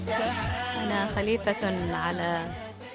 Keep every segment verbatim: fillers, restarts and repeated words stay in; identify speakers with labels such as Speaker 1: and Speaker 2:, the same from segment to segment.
Speaker 1: أنا خليفة على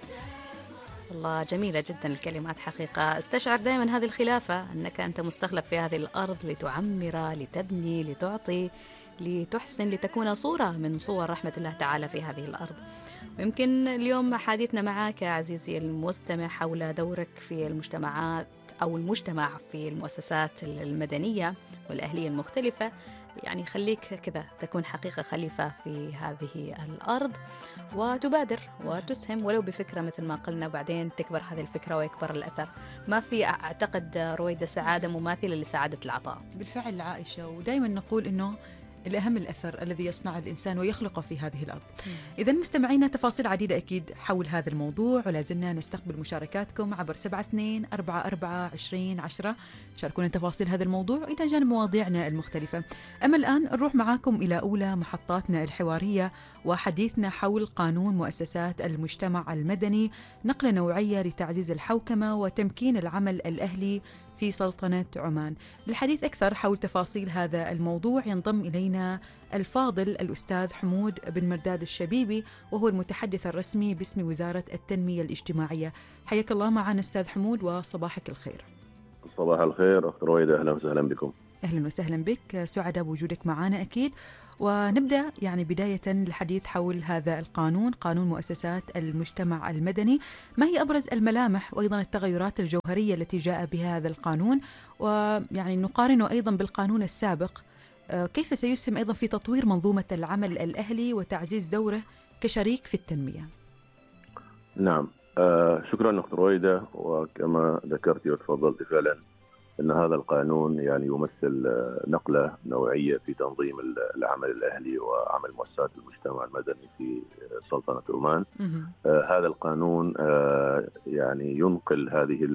Speaker 1: الله. جميلة جدا الكلمات حقيقة. استشعر دائما هذه الخلافة، أنك أنت مستخلف في هذه الأرض لتعمر، لتبني، لتعطي، لتحسن، لتكون صورة من صور رحمة الله تعالى في هذه الأرض. ويمكن اليوم حديثنا معك عزيزي المستمع حول دورك في المجتمعات أو المجتمع في المؤسسات المدنية والأهلية المختلفة، يعني خليك كذا تكون حقيقة خليفة في هذه الأرض وتبادر وتسهم ولو بفكرة مثل ما قلنا، وبعدين تكبر هذه الفكرة ويكبر الأثر. ما في أعتقد رويدة سعادة مماثلة لسعادة العطاء.
Speaker 2: بالفعل عائشة، ودائما نقول أنه الأهم الأثر الذي يصنع الإنسان ويخلقه في هذه الأرض. إذا مستمعينا، تفاصيل عديدة أكيد حول هذا الموضوع، ولا زلنا نستقبل مشاركاتكم عبر سبعة اثنين أربعة أربعة عشرين عشرة. شاركونا تفاصيل هذا الموضوع إلى جانب مواضيعنا المختلفة. أما الآن نروح معاكم إلى أولى محطاتنا الحوارية وحديثنا حول قانون مؤسسات المجتمع المدني، نقلة نوعية لتعزيز الحوكمة وتمكين العمل الأهلي في سلطنة عمان. للحديث أكثر حول تفاصيل هذا الموضوع ينضم إلينا الفاضل الأستاذ حمود بن مرداد الشبيبي، وهو المتحدث الرسمي باسم وزارة التنمية الاجتماعية. حياك الله معنا أستاذ حمود، وصباحك الخير.
Speaker 3: صباح الخير أخت رويدة، أهلا وسهلا بكم.
Speaker 2: أهلا وسهلا بك، سعداء بوجودك معنا أكيد. ونبدأ يعني بداية الحديث حول هذا القانون، قانون مؤسسات المجتمع المدني. ما هي أبرز الملامح وأيضا التغيرات الجوهرية التي جاء بها هذا القانون، ويعني نقارنه أيضا بالقانون السابق؟ كيف سيسهم أيضا في تطوير منظومة العمل الأهلي وتعزيز دوره كشريك في التنمية؟
Speaker 3: نعم، آه شكرا أخت رويدة. وكما ذكرت وتفضلت فعلا أن هذا القانون يعني يمثل نقلة نوعية في تنظيم العمل الأهلي وعمل مؤسسات المجتمع المدني في سلطنة عمان. آه هذا القانون آه يعني ينقل هذه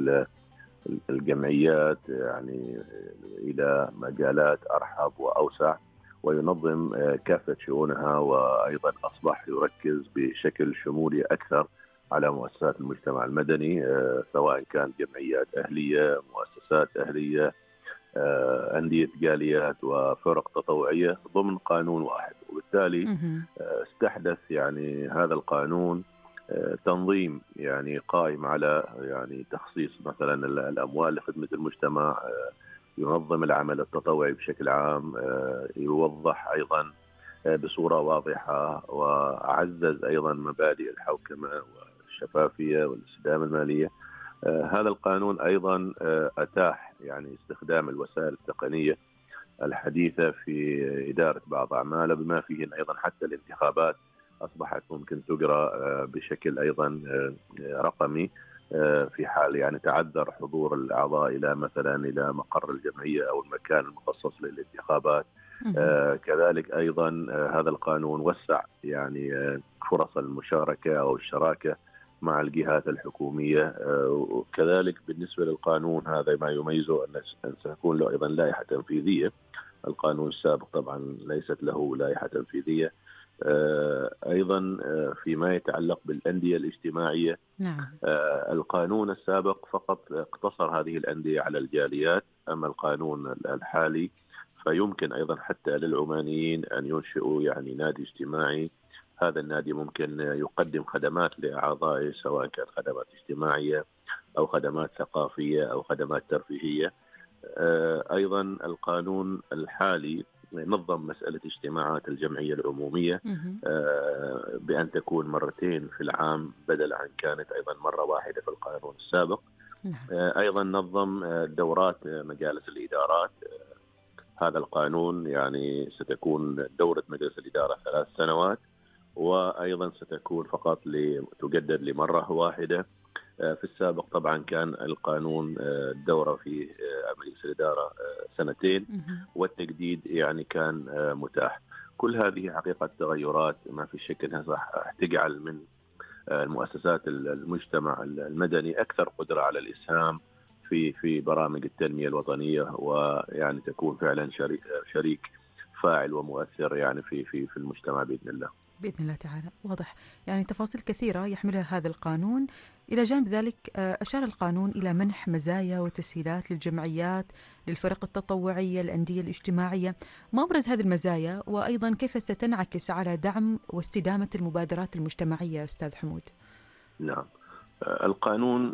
Speaker 3: الجمعيات يعني إلى مجالات أرحب وأوسع، وينظم آه كافة شؤونها، وأيضا أصبح يركز بشكل شمولي أكثر على مؤسسات المجتمع المدني، آه سواء كان جمعيات أهلية، مؤسسات أهلية، آه أندية جاليات وفرق تطوعية ضمن قانون واحد. وبالتالي آه استحدث يعني هذا القانون آه تنظيم يعني قائم على يعني تخصيص مثلا الأموال لخدمة المجتمع، آه ينظم العمل التطوعي بشكل عام، آه يوضح أيضا بصورة واضحة، وأعزز أيضا مبادئ الحوكمة والشفافية والاستدامة المالية. آه هذا القانون أيضا آه أتاح يعني استخدام الوسائل التقنية الحديثة في إدارة بعض أعماله، بما فيه أيضا حتى الانتخابات أصبحت ممكن تجرى آه بشكل أيضا آه رقمي، آه في حال يعني تعذر حضور الأعضاء إلى مثلا إلى مقر الجمعية أو المكان المخصص للانتخابات. آه كذلك أيضا آه هذا القانون وسع يعني آه فرص المشاركة أو الشراكة مع الجهات الحكومية. آه وكذلك بالنسبة للقانون هذا ما يميزه أن سيكون له أيضا لائحة تنفيذية. القانون السابق طبعا ليست له لائحة تنفيذية. آه أيضا آه فيما يتعلق بالأندية الاجتماعية،
Speaker 2: نعم.
Speaker 3: آه القانون السابق فقط اقتصر هذه الأندية على الجاليات، أما القانون الحالي فيمكن أيضا حتى للعمانيين أن ينشئوا يعني نادي اجتماعي. هذا النادي ممكن يقدم خدمات لأعضائه، سواء كانت خدمات اجتماعية أو خدمات ثقافية أو خدمات ترفيهية. أيضا القانون الحالي نظم مسألة اجتماعات الجمعية العمومية بأن تكون مرتين في العام، بدل عن كانت أيضا مرة واحدة في القانون السابق. أيضا نظم دورات مجالس الإدارات. هذا القانون يعني ستكون دورة مجلس الإدارة ثلاث سنوات، وأيضا ستكون فقط تجدد لمرة واحدة. في السابق طبعا كان القانون الدورة في مجلس الإدارة سنتين، والتجديد يعني كان متاح. كل هذه حقيقة تغيرات ما في شك أنها تجعل من المؤسسات المجتمع المدني أكثر قدرة على الإسهام في في برامج التنمية الوطنية، ويعني تكون فعلا شريك شريك فاعل ومؤثر يعني في في في المجتمع بإذن الله.
Speaker 2: بإذن الله تعالى. واضح، يعني تفاصيل كثيرة يحملها هذا القانون. إلى جانب ذلك أشار القانون إلى منح مزايا وتسهيلات للجمعيات، للفرق التطوعية، الأندية الاجتماعية. ما أبرز هذه المزايا، وأيضا كيف ستنعكس على دعم واستدامة المبادرات المجتمعية أستاذ حمود؟
Speaker 3: نعم، القانون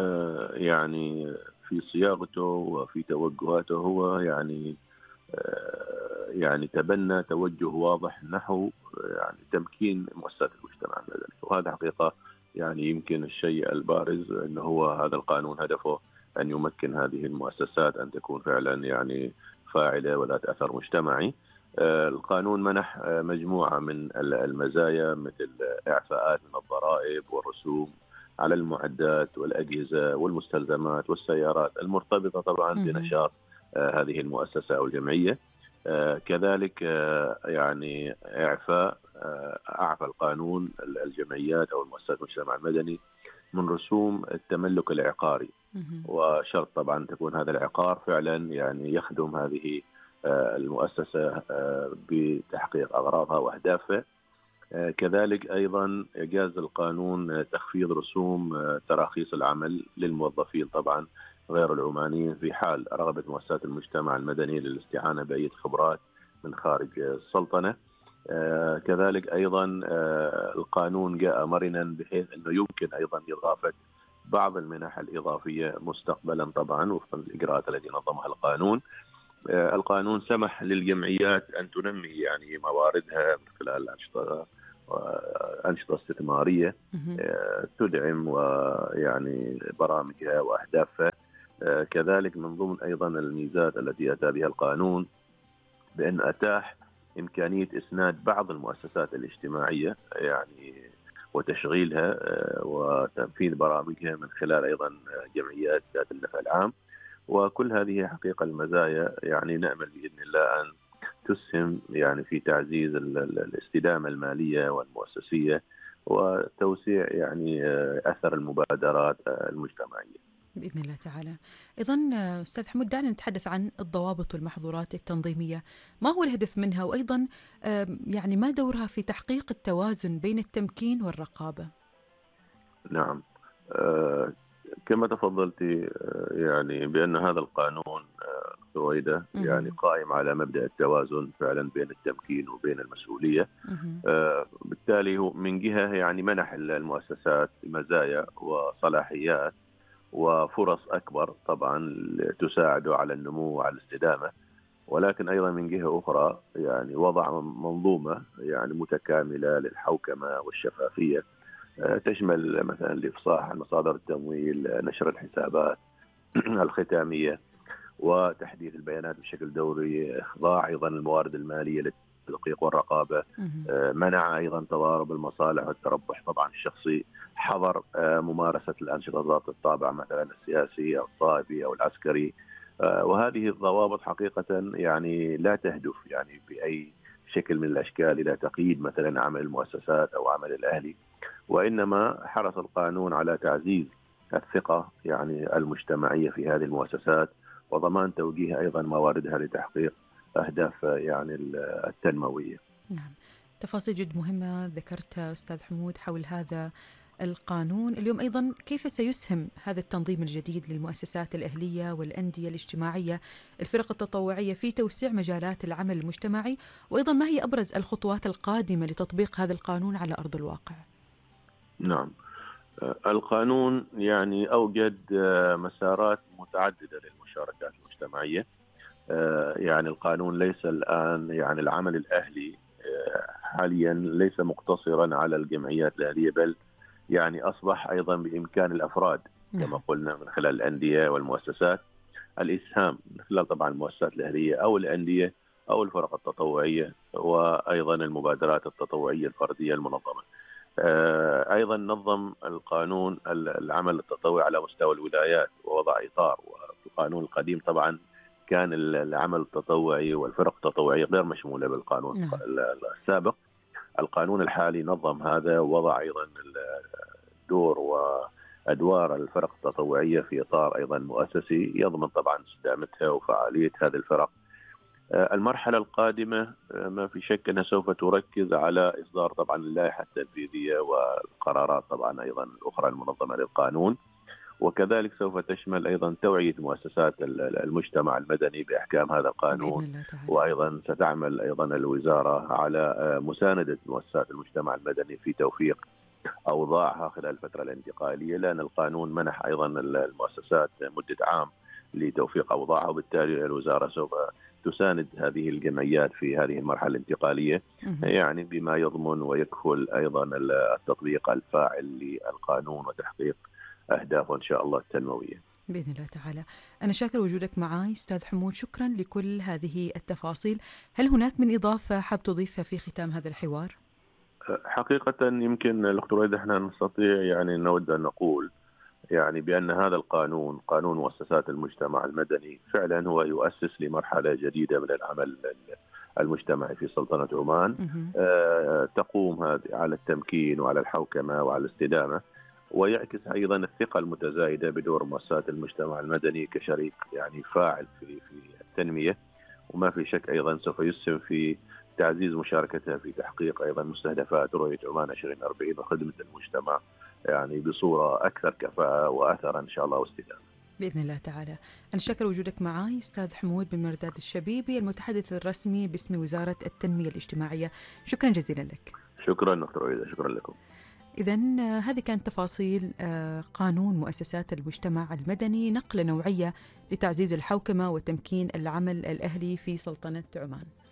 Speaker 3: يعني في صياغته وفي توجهاته هو يعني يعني تبنى توجه واضح نحو يعني تمكين مؤسسات المجتمع المدني، وهذا حقيقة يعني يمكن الشيء البارز أنه هو هذا القانون هدفه أن يمكن هذه المؤسسات أن تكون فعلا يعني فاعلة وذات أثر مجتمعي. القانون منح مجموعة من المزايا مثل إعفاءات من الضرائب والرسوم على المعدات والأجهزة والمستلزمات والسيارات المرتبطة طبعا بنشاط هذه المؤسسة أو الجمعية. كذلك يعني إعفاء أعفى القانون الجمعيات أو المؤسسات المجتمع المدني من رسوم التملك العقاري، وشرط طبعا تكون هذا العقار فعلا يعني يخدم هذه المؤسسة بتحقيق أغراضها وأهدافها. كذلك أيضا جاز القانون تخفيض رسوم تراخيص العمل للموظفين طبعا غير العمانيين في حال رغبة مؤسسات المجتمع المدني للاستعانة بأي خبرات من خارج السلطنة. كذلك أيضا القانون جاء مرنا بحيث أنه يمكن أيضا إضافة بعض المنح الإضافية مستقبلا طبعا وفقا للإجراءات التي نظمها القانون. القانون سمح للجمعيات أن تنمي يعني مواردها من خلال أنشطة أنشطة استثمارية تدعم ويعني برامجها وأهدافها. كذلك من ضمن أيضا الميزات التي أتى بها القانون بأن أتاح إمكانية إسناد بعض المؤسسات الاجتماعية يعني وتشغيلها وتنفيذ برامجها من خلال أيضا جمعيات ذات النفع العام. وكل هذه حقيقة المزايا يعني نأمل بإذن الله أن تسهم يعني في تعزيز الاستدامة المالية والمؤسسية وتوسيع يعني أثر المبادرات المجتمعية
Speaker 2: بإذن الله تعالى. أيضا أستاذ حمود، دعنا نتحدث عن الضوابط والمحظورات التنظيمية. ما هو الهدف منها، وأيضا يعني ما دورها في تحقيق التوازن بين التمكين والرقابة؟
Speaker 3: نعم، أه كما تفضلتي يعني بأن هذا القانون رويدة يعني قائم على مبدأ التوازن فعلا بين التمكين وبين المسؤولية. أه بالتالي هو من جهة يعني منح المؤسسات مزايا وصلاحيات وفرص أكبر طبعا تساعد على النمو وعلى الاستدامة، ولكن أيضا من جهة أخرى يعني وضع منظومة يعني متكاملة للحوكمة والشفافية تشمل مثلا الإفصاح عن مصادر التمويل، نشر الحسابات الختامية، وتحديث البيانات بشكل دوري، إخضاع أيضا الموارد المالية للتدقيق والرقابة، منع أيضا تضارب المصالح والتربح طبعا الشخصي، حظر ممارسة الأنشطة ذات الطابع مثلا السياسي أو الطائفي أو العسكري. وهذه الضوابط حقيقة يعني لا تهدف يعني بأي شكل من الأشكال إلى تقييد مثلا عمل المؤسسات أو عمل الأهلي، وإنما حرص القانون على تعزيز الثقة يعني المجتمعية في هذه المؤسسات وضمان توجيه أيضا مواردها لتحقيق أهداف يعني التنموية.
Speaker 2: نعم، تفاصيل جد مهمة ذكرتها أستاذ حمود حول هذا القانون. اليوم أيضا كيف سيسهم هذا التنظيم الجديد للمؤسسات الأهلية والأندية الاجتماعية، الفرق التطوعية، في توسيع مجالات العمل المجتمعي، وأيضا ما هي أبرز الخطوات القادمة لتطبيق هذا القانون على أرض الواقع؟
Speaker 3: نعم، القانون يعني أوجد مسارات متعددة للمشاركات المجتمعية. يعني القانون ليس الآن يعني العمل الأهلي حاليا ليس مقتصرا على الجمعيات الأهلية، بل يعني أصبح أيضا بإمكان الأفراد كما قلنا من خلال الأندية والمؤسسات الإسهام من خلال طبعا المؤسسات الأهلية أو الأندية أو الفرق التطوعية وأيضا المبادرات التطوعية الفردية المنظمة. أيضا نظم القانون العمل التطوعي على مستوى الولايات ووضع إطار. وفي القانون القديم طبعا كان العمل التطوعي والفرق التطوعية غير مشمولة بالقانون نعم. السابق. القانون الحالي نظم هذا ووضع أيضا الدور وأدوار الفرق التطوعية في إطار أيضا مؤسسي يضمن طبعا استدامتها وفعالية هذه الفرق. المرحلة القادمة ما في شك أنها سوف تركز على إصدار طبعا اللائحة التنفيذية والقرارات طبعا أيضا الأخرى المنظمة للقانون، وكذلك سوف تشمل أيضا توعية مؤسسات المجتمع المدني بأحكام هذا القانون، وأيضا ستعمل أيضا الوزارة على مساندة مؤسسات المجتمع المدني في توفيق أوضاعها خلال الفترة الانتقالية، لأن القانون منح أيضا المؤسسات مدة عام لتوفيق أوضاعها، وبالتالي الوزارة سوف تساند هذه الجمعيات في هذه المرحلة الانتقالية، يعني بما يضمن ويكفل أيضا التطبيق الفاعل للقانون وتحقيق أهدافه إن شاء الله التنموية
Speaker 2: بإذن الله تعالى. أنا شاكر وجودك معي أستاذ حمود، شكرا لكل هذه التفاصيل. هل هناك من إضافة حاب تضيفها في ختام هذا الحوار؟
Speaker 3: حقيقة يمكن الأخت رويدة احنا نستطيع يعني نود أن نقول يعني بأن هذا القانون، قانون مؤسسات المجتمع المدني، فعلا هو يؤسس لمرحلة جديدة من العمل المجتمعي في سلطنة عمان، آه تقوم على التمكين وعلى الحوكمة وعلى الاستدامة، ويعكس أيضا الثقة المتزايدة بدور مؤسسات المجتمع المدني كشريك يعني فاعل في في التنمية، وما في شك أيضا سوف يسهم في تعزيز مشاركتها في تحقيق أيضا مستهدفات رؤية عمان ألفين وأربعين وخدمة المجتمع يعني بصورة أكثر كفاءة وأثرا إن شاء الله واستدامة
Speaker 2: بإذن الله تعالى. أنا شكر وجودك معي أستاذ حمود بن مرداد الشبيبي، المتحدث الرسمي باسم وزارة التنمية الاجتماعية، شكرا جزيلا لك.
Speaker 3: شكرا دكتور رويدة، شكرا لكم.
Speaker 2: إذن هذه كانت تفاصيل قانون مؤسسات المجتمع المدني، نقلة نوعية لتعزيز الحوكمة وتمكين العمل الأهلي في سلطنة عمان.